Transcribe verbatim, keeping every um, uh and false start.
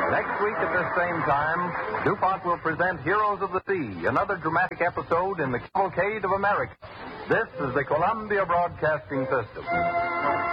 Next week at this same time, DuPont will present Heroes of the Sea, another dramatic episode in the Cavalcade of America. This is the Columbia Broadcasting System.